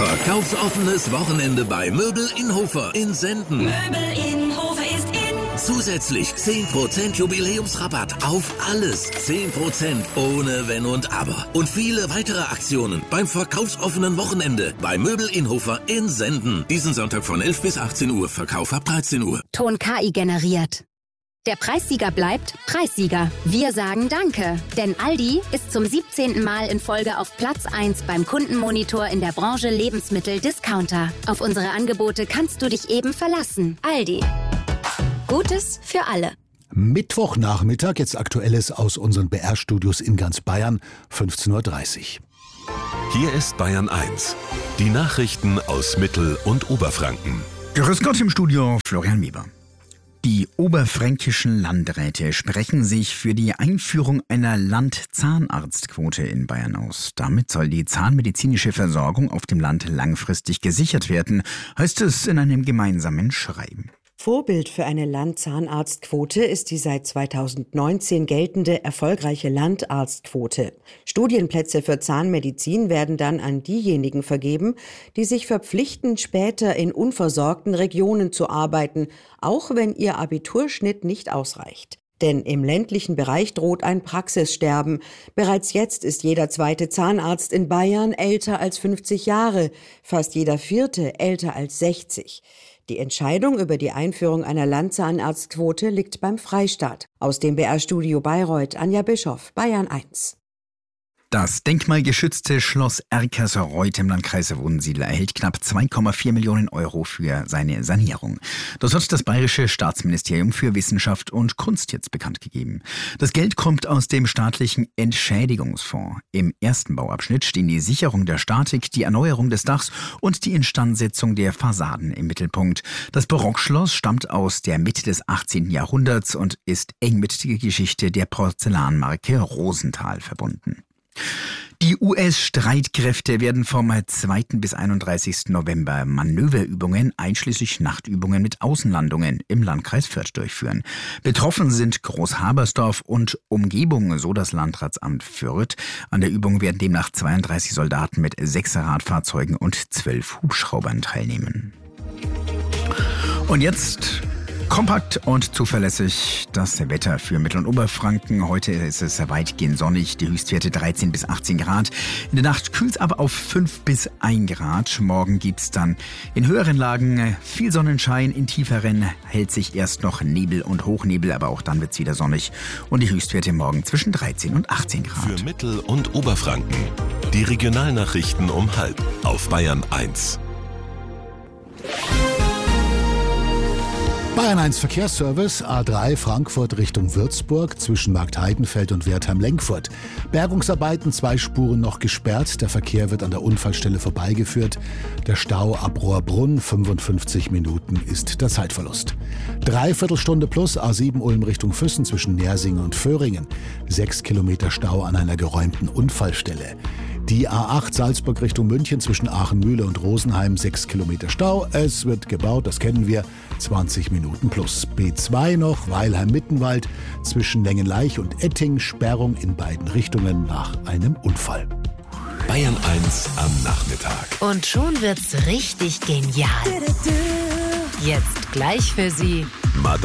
Verkaufsoffenes Wochenende bei Möbel Inhofer in Senden. Möbel Inhofer ist in. Zusätzlich 10% Jubiläumsrabatt auf alles. 10% ohne Wenn und Aber. Und viele weitere Aktionen beim verkaufsoffenen Wochenende bei Möbel Inhofer in Senden. Diesen Sonntag von 11 bis 18 Uhr. Verkauf ab 13 Uhr. Ton KI generiert. Der Preissieger bleibt Preissieger. Wir sagen Danke, denn Aldi ist zum 17. Mal in Folge auf Platz 1 beim Kundenmonitor in der Branche Lebensmittel-Discounter. Auf unsere Angebote kannst du dich eben verlassen. Aldi. Gutes für alle. Mittwochnachmittag, jetzt Aktuelles aus unseren BR-Studios in ganz Bayern, 15:30 Uhr. Hier ist Bayern 1. Die Nachrichten aus Mittel- und Oberfranken. Grüß Gott im Studio, Florian Weber. Die oberfränkischen Landräte sprechen sich für die Einführung einer Landzahnarztquote in Bayern aus. Damit soll die zahnmedizinische Versorgung auf dem Land langfristig gesichert werden, heißt es in einem gemeinsamen Schreiben. Vorbild für eine Landzahnarztquote ist die seit 2019 geltende erfolgreiche Landarztquote. Studienplätze für Zahnmedizin werden dann an diejenigen vergeben, die sich verpflichten, später in unversorgten Regionen zu arbeiten, auch wenn ihr Abiturschnitt nicht ausreicht. Denn im ländlichen Bereich droht ein Praxissterben. Bereits jetzt ist jeder zweite Zahnarzt in Bayern älter als 50 Jahre, fast jeder vierte älter als 60. Die Entscheidung über die Einführung einer Landzahnarztquote liegt beim Freistaat. Aus dem BR-Studio Bayreuth, Anja Bischoff, Bayern 1. Das denkmalgeschützte Schloss Erkersreuth im Landkreis Wunsiedel erhält knapp 2,4 Millionen Euro für seine Sanierung. Das hat das Bayerische Staatsministerium für Wissenschaft und Kunst jetzt bekannt gegeben. Das Geld kommt aus dem staatlichen Entschädigungsfonds. Im ersten Bauabschnitt stehen die Sicherung der Statik, die Erneuerung des Dachs und die Instandsetzung der Fassaden im Mittelpunkt. Das Barockschloss stammt aus der Mitte des 18. Jahrhunderts und ist eng mit der Geschichte der Porzellanmarke Rosenthal verbunden. Die US-Streitkräfte werden vom 2. bis 31. November Manöverübungen einschließlich Nachtübungen mit Außenlandungen im Landkreis Fürth durchführen. Betroffen sind Großhabersdorf und Umgebung, so das Landratsamt Fürth. An der Übung werden demnach 32 Soldaten mit 6 Radfahrzeugen und 12 Hubschraubern teilnehmen. Und jetzt kompakt und zuverlässig das Wetter für Mittel- und Oberfranken. Heute ist es weitgehend sonnig, die Höchstwerte 13 bis 18 Grad. In der Nacht kühlt es ab auf 5 bis 1 Grad. Morgen gibt's dann in höheren Lagen viel Sonnenschein, in tieferen hält sich erst noch Nebel und Hochnebel, aber auch dann wird's wieder sonnig. Und die Höchstwerte morgen zwischen 13 und 18 Grad. Für Mittel- und Oberfranken. Die Regionalnachrichten um 12:30 auf Bayern 1. Bayern 1 Verkehrsservice, A3 Frankfurt Richtung Würzburg zwischen Marktheidenfeld und Wertheim-Lenkfurt. Bergungsarbeiten, 2 Spuren noch gesperrt. Der Verkehr wird an der Unfallstelle vorbeigeführt. Der Stau ab Rohrbrunn, 55 Minuten ist der Zeitverlust. Dreiviertelstunde plus A7 Ulm Richtung Füssen zwischen Nersingen und Föhringen. 6 Kilometer Stau an einer geräumten Unfallstelle. Die A8 Salzburg Richtung München zwischen Aachen-Mühle und Rosenheim, 6 Kilometer Stau. Es wird gebaut, das kennen wir, 20 Minuten plus. B2 noch, Weilheim-Mittenwald zwischen Lengenleich und Etting, Sperrung in beiden Richtungen nach einem Unfall. Bayern 1 am Nachmittag. Und schon wird's richtig genial. Jetzt gleich für Sie